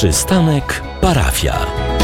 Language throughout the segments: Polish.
Przystanek parafia.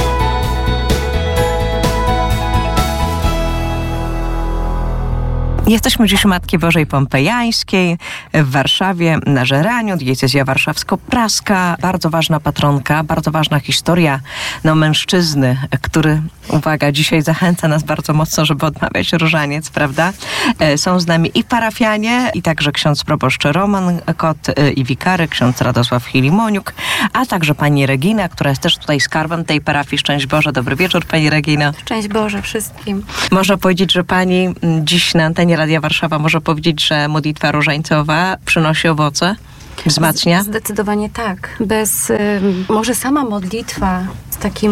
Jesteśmy dziś u Matki Bożej Pompejańskiej w Warszawie, na Żeraniu, diecezja warszawsko-praska. Bardzo ważna patronka, bardzo ważna historia mężczyzny, który, uwaga, dzisiaj zachęca nas bardzo mocno, żeby odmawiać różaniec, prawda? Są z nami i parafianie, i także ksiądz proboszcz Roman Kot i wikary, ksiądz Radosław Chilimoniuk, a także pani Regina, która jest też tutaj skarbem tej parafii. Szczęść Boże, dobry wieczór pani Regino. Szczęść Boże wszystkim. Można powiedzieć, że pani dziś na antenie Radia Warszawa może powiedzieć, że modlitwa różańcowa przynosi owoce? Wzmacnia? Zdecydowanie tak. Bez, może sama modlitwa z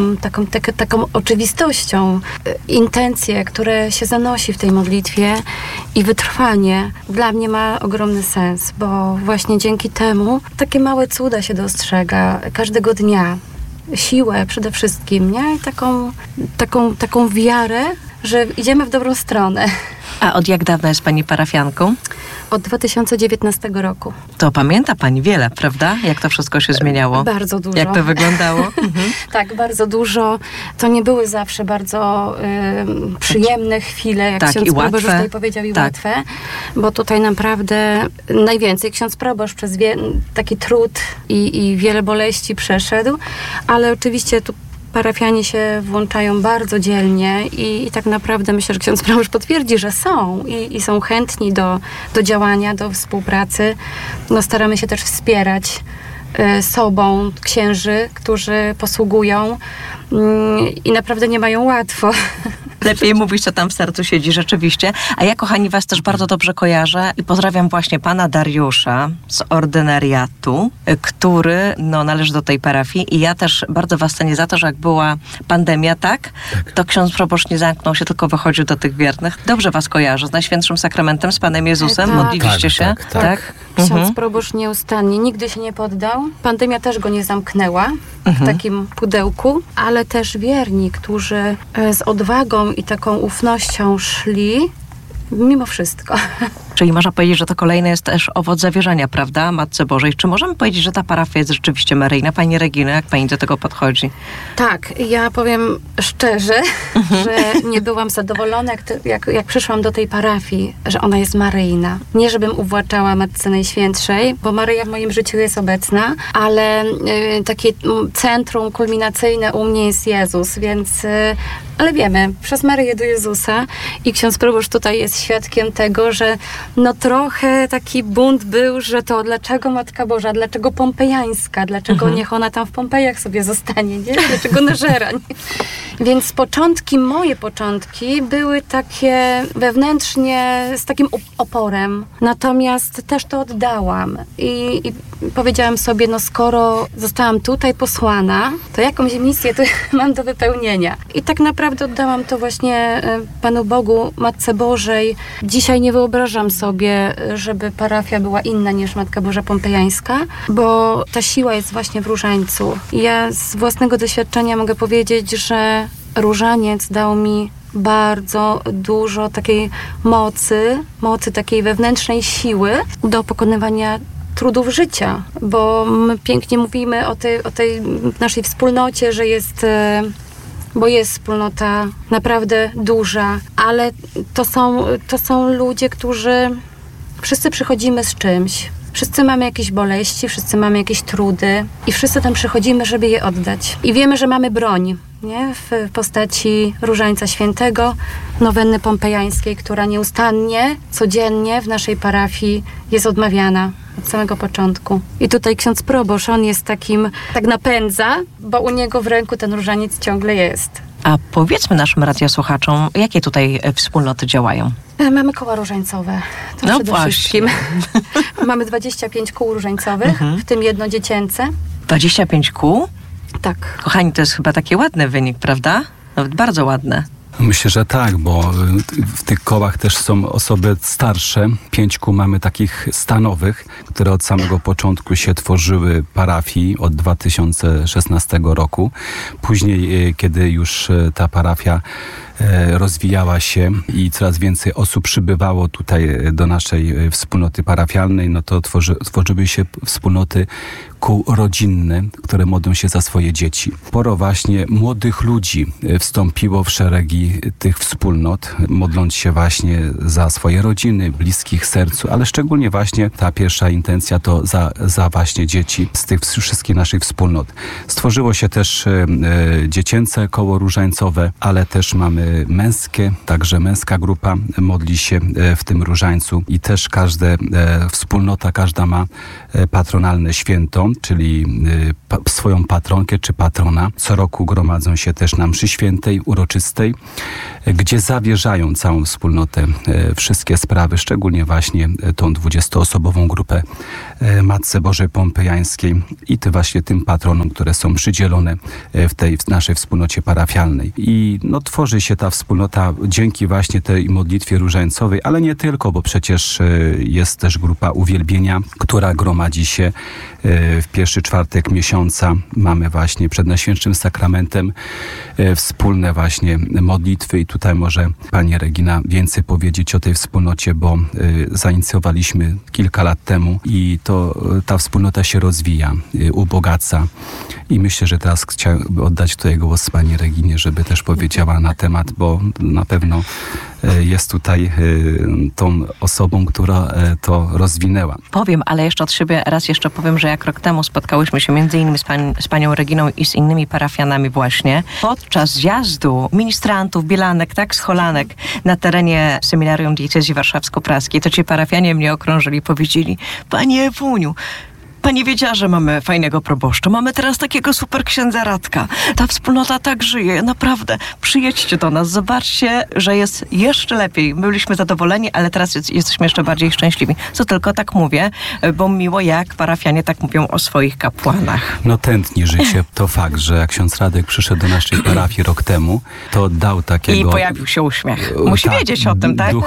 taką oczywistością, intencje, które się zanosi w tej modlitwie i wytrwanie dla mnie ma ogromny sens, bo właśnie dzięki temu takie małe cuda się dostrzega każdego dnia. Siłę przede wszystkim, nie? I taką wiarę, że idziemy w dobrą stronę. A od jak dawna jest pani parafianką? Od 2019 roku. To pamięta pani wiele, prawda? Jak to wszystko się zmieniało? Bardzo dużo. Jak to wyglądało? Tak, bardzo dużo. To nie były zawsze bardzo przyjemne chwile, jak ksiądz proboszcz tutaj powiedział, i łatwe. Bo tutaj naprawdę najwięcej ksiądz proboszcz przez taki trud i wiele boleści przeszedł. Ale oczywiście tu parafianie się włączają bardzo dzielnie i tak naprawdę myślę, że ksiądz proboszcz potwierdzi, że są i są chętni do działania, do współpracy. Staramy się też wspierać sobą księży, którzy posługują i naprawdę nie mają łatwo. Lepiej mówić, co tam w sercu siedzi, rzeczywiście. A ja, kochani, was też bardzo dobrze kojarzę i pozdrawiam właśnie pana Dariusza z ordynariatu, który należy do tej parafii i ja też bardzo was cenię za to, że jak była pandemia, to ksiądz proboszcz nie zamknął się, tylko wychodził do tych wiernych. Dobrze was kojarzę z Najświętszym Sakramentem, z Panem Jezusem. Modliliście się? Tak. Ksiądz proboszcz nieustannie, nigdy się nie poddał. Pandemia też go nie zamknęła w takim pudełku, ale też wierni, którzy z odwagą i taką ufnością szli mimo wszystko. Czyli można powiedzieć, że to kolejny jest też owoc zawierzenia, prawda, Matce Bożej. Czy możemy powiedzieć, że ta parafia jest rzeczywiście maryjna? Pani Regina, jak pani do tego podchodzi? Tak, ja powiem szczerze, że nie byłam zadowolona, jak przyszłam do tej parafii, że ona jest maryjna. Nie, żebym uwłaczała Matce Najświętszej, bo Maryja w moim życiu jest obecna, ale takie centrum kulminacyjne u mnie jest Jezus, więc... Ale wiemy, przez Maryję do Jezusa i ksiądz proboszcz tutaj jest świadkiem tego, że trochę taki bunt był, że to dlaczego Matka Boża, dlaczego pompejańska, dlaczego niech ona tam w Pompejach sobie zostanie, nie? Dlaczego na Żerań? Więc moje początki były takie wewnętrznie z takim oporem. Natomiast też to oddałam i powiedziałam sobie, skoro zostałam tutaj posłana, to jakąś misję tu mam do wypełnienia. I tak naprawdę oddałam to właśnie Panu Bogu, Matce Bożej. Dzisiaj nie wyobrażam sobie, żeby parafia była inna niż Matka Boża Pompejańska, bo ta siła jest właśnie w różańcu. I ja z własnego doświadczenia mogę powiedzieć, że różaniec dał mi bardzo dużo takiej mocy takiej wewnętrznej siły do pokonywania trudów życia, bo my pięknie mówimy o tej naszej wspólnocie, że jest... bo jest wspólnota naprawdę duża, ale to są ludzie, którzy wszyscy przychodzimy z czymś. Wszyscy mamy jakieś boleści, wszyscy mamy jakieś trudy i wszyscy tam przychodzimy, żeby je oddać. I wiemy, że mamy broń, nie? W postaci Różańca Świętego, nowenny pompejańskiej, która nieustannie, codziennie w naszej parafii jest odmawiana od samego początku. I tutaj ksiądz proboszcz, on jest tak napędza, bo u niego w ręku ten różaniec ciągle jest. A powiedzmy naszym radiosłuchaczom, jakie tutaj wspólnoty działają? Mamy koła różańcowe. To przede wszystkim. Mamy 25 kół różańcowych, w tym jedno dziecięce. 25 kół? Tak. Kochani, to jest chyba taki ładny wynik, prawda? Nawet bardzo ładne. Myślę, że tak, bo w tych kołach też są osoby starsze. 5 kół mamy takich stanowych, które od samego początku się tworzyły parafii od 2016 roku. Później, kiedy już ta parafia rozwijała się i coraz więcej osób przybywało tutaj do naszej wspólnoty parafialnej, no to tworzyły się wspólnoty kół rodzinny, które modlą się za swoje dzieci. Sporo właśnie młodych ludzi wstąpiło w szeregi tych wspólnot, modląc się właśnie za swoje rodziny, bliskich sercu, ale szczególnie właśnie ta pierwsza intencja to za właśnie dzieci z tych wszystkich naszych wspólnot. Stworzyło się też dziecięce koło różańcowe, ale też mamy męskie, także męska grupa modli się w tym różańcu i też wspólnota każda ma patronalne święto, czyli swoją patronkę czy patrona. Co roku gromadzą się też na mszy świętej, uroczystej, gdzie zawierzają całą wspólnotę wszystkie sprawy, szczególnie właśnie tą 20-osobową grupę Matce Bożej Pompejańskiej i właśnie tym patronom, które są przydzielone w naszej wspólnocie parafialnej. I tworzy się ta wspólnota dzięki właśnie tej modlitwie różańcowej, ale nie tylko, bo przecież jest też grupa uwielbienia, która gromadzi się w pierwszy czwartek miesiąca. Mamy właśnie przed Najświętszym Sakramentem wspólne właśnie modlitwy i tutaj może pani Regina więcej powiedzieć o tej wspólnocie, bo zainicjowaliśmy kilka lat temu i ta wspólnota się rozwija, ubogaca i myślę, że teraz chciałbym oddać tutaj głos pani Reginie, żeby też powiedziała na temat, bo na pewno jest tutaj tą osobą, która to rozwinęła. Powiem, ale jeszcze od siebie raz jeszcze powiem, że jak rok temu spotkałyśmy się między innymi z panią Reginą i z innymi parafianami właśnie podczas zjazdu ministrantów, bielanek, scholanek na terenie Seminarium Diecezji Warszawsko-Praskiej, to ci parafianie mnie okrążyli i powiedzieli: Pani Ewuniu, pani wiedziała, że mamy fajnego proboszcza. Mamy teraz takiego super księdza Radka. Ta wspólnota tak żyje. Naprawdę. Przyjedźcie do nas. Zobaczcie, że jest jeszcze lepiej. My byliśmy zadowoleni, ale teraz jesteśmy jeszcze bardziej szczęśliwi. Co tylko tak mówię, bo miło jak parafianie tak mówią o swoich kapłanach. Tętni życie. To fakt, że jak ksiądz Radek przyszedł do naszej parafii rok temu, to dał takiego... I pojawił się uśmiech. Musi wiedzieć o tym, tak?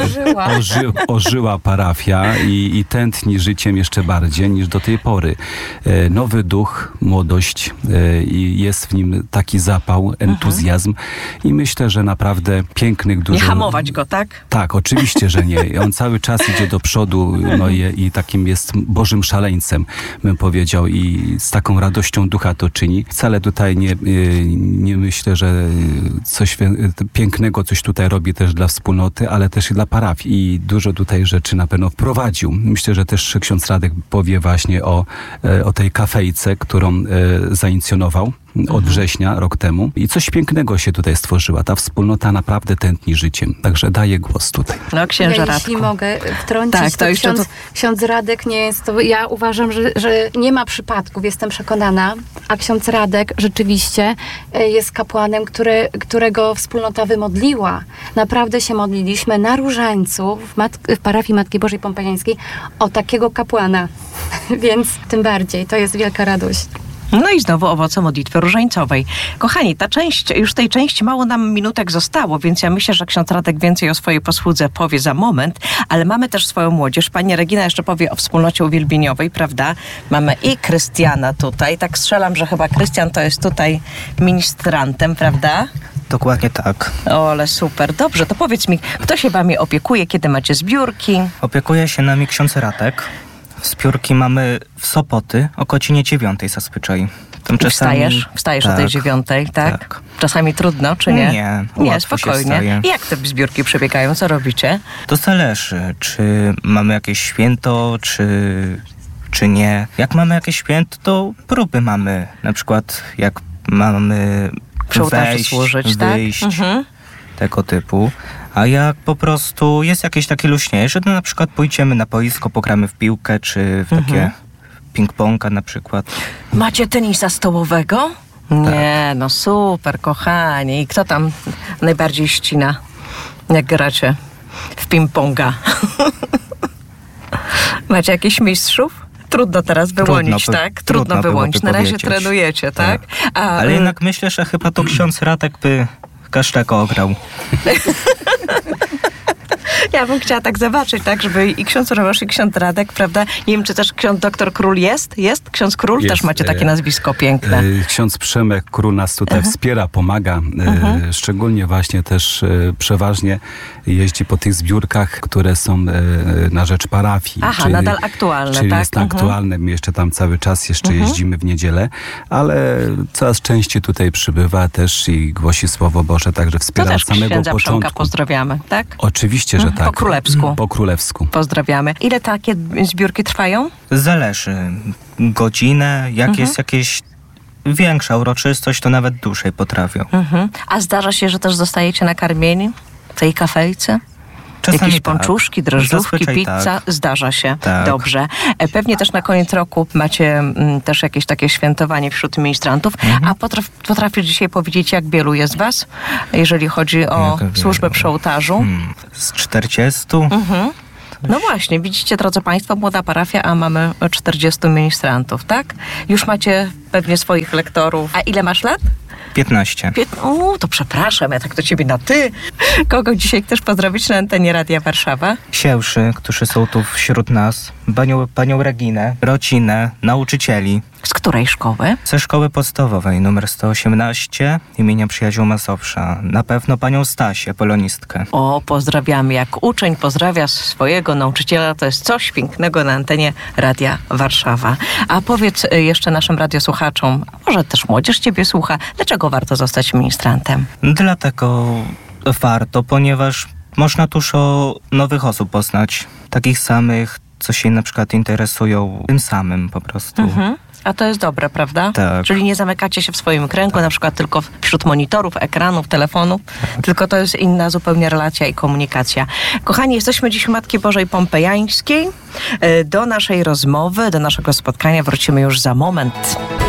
Ożyła parafia i tętni życiem jeszcze bardziej niż do tej pory. Nowy duch, młodość i jest w nim taki zapał, entuzjazm i myślę, że naprawdę pięknych, dużo... Nie hamować go, tak? Tak, oczywiście, że nie. On cały czas idzie do przodu i takim jest Bożym szaleńcem, bym powiedział, i z taką radością ducha to czyni. Wcale tutaj nie myślę, że coś pięknego coś tutaj robi też dla wspólnoty, ale też i dla parafii i dużo tutaj rzeczy na pewno wprowadził. Myślę, że też ksiądz Radek powie właśnie o tej kafejce, którą zainicjonował od września rok temu i coś pięknego się tutaj stworzyła. Ta wspólnota naprawdę tętni życiem. Także daję głos tutaj. Księże Radku. Jeśli mogę wtrącić, tak, to jeszcze ksiądz Radek nie jest... Ja uważam, że nie ma przypadków, jestem przekonana, a ksiądz Radek rzeczywiście jest kapłanem, którego wspólnota wymodliła. Naprawdę się modliliśmy na Różańcu w parafii Matki Bożej Pompejańskiej o takiego kapłana. Więc tym bardziej, to jest wielka radość. I znowu owoce modlitwy różańcowej. Kochani, już tej części mało nam minutek zostało, więc ja myślę, że ksiądz Radek więcej o swojej posłudze powie za moment, ale mamy też swoją młodzież. Pani Regina jeszcze powie o wspólnocie uwielbieniowej, prawda? Mamy i Krystiana tutaj. Tak strzelam, że chyba Krystian to jest tutaj ministrantem, prawda? Dokładnie tak. Ale super. Dobrze, to powiedz mi, kto się wami opiekuje, kiedy macie zbiórki? Opiekuje się nami ksiądz Radek. Zbiórki mamy w Sopoty o godzinie 9 zazwyczaj. Wstajesz o tej 9, tak? Czasami trudno, czy nie? Nie, spokojnie. I jak te zbiórki przebiegają? Co robicie? To zależy, czy mamy jakieś święto, czy nie. Jak mamy jakieś święto, to próby mamy. Na przykład jak mamy służyć, wyjść, tego typu. A jak po prostu jest jakieś takie luźniejsze, to na przykład pójdziemy na boisko, pogramy w piłkę, czy w takie ping-ponga na przykład. Macie tenisa stołowego? Nie, super, kochani. I kto tam najbardziej ścina, jak gracie w ping-ponga? Macie jakichś mistrzów? Trudno teraz wyłonić, tak? Trudno wyłonić. Na razie trenujecie, tak? Ale jednak myślę, że chyba to ksiądz Radek by każdego ograł. Ja bym chciała tak zobaczyć, tak, żeby i ksiądz Proboszcz, i ksiądz Radek, prawda? Nie wiem, czy też ksiądz doktor Król jest? Jest? Ksiądz Król? Jest. Też macie takie nazwisko piękne. Ksiądz Przemek Król nas tutaj wspiera, pomaga. Szczególnie właśnie też przeważnie jeździ po tych zbiórkach, które są na rzecz parafii. Aha, nadal aktualne, czyli tak? jest aktualne. My jeszcze tam cały czas jeździmy w niedzielę, ale coraz częściej tutaj przybywa też i głosi Słowo Boże, także To wspiera też od samego księdza Przemka początku. pozdrawiamy, tak? Oczywiście, że tak. Po królewsku. Po królewsku. Pozdrawiamy. Ile takie zbiórki trwają? Zależy. Godzinę, jak jest jakieś większa uroczystość, to nawet dłużej potrafią. A zdarza się, że też zostajecie nakarmieni w tej kafelce? Czasami Jakieś tak. pączuszki, drożdżówki, Zazwyczaj pizza? tak. Zdarza się. Tak. Dobrze. Pewnie też na koniec roku macie też jakieś takie świętowanie wśród ministrantów. A potrafisz dzisiaj powiedzieć, jak wielu jest was, jeżeli chodzi o Jak służbę wielu? przy ołtarzu? Z 40? No właśnie, widzicie, drodzy Państwo, młoda parafia, a mamy 40 ministrantów, tak? Już macie pewnie swoich lektorów. A ile masz lat? 15. To przepraszam, ja tak do ciebie na ty. Kogo dzisiaj chcesz pozdrowić na antenie Radia Warszawa? Siewszy, którzy są tu wśród nas, panią Reginę, rodzinę, nauczycieli. Z której szkoły? Ze szkoły podstawowej numer 118 imienia Przyjaciół Mazowsza. Na pewno panią Stasię, polonistkę. O, pozdrawiamy. Jak uczeń pozdrawia swojego nauczyciela, to jest coś pięknego na antenie Radia Warszawa. A powiedz jeszcze naszym radiosłuchaczom, a może też młodzież ciebie słucha, dlaczego warto zostać ministrantem? Dlatego warto, ponieważ można dużo nowych osób poznać. Takich samych, co się na przykład interesują tym samym po prostu. A to jest dobre, prawda? Tak. Czyli nie zamykacie się w swoim kręgu, na przykład tylko wśród monitorów, ekranów, telefonów, tylko to jest inna zupełnie relacja i komunikacja. Kochani, jesteśmy dziś w Matki Bożej Pompejańskiej. Do naszej rozmowy, do naszego spotkania wrócimy już za moment.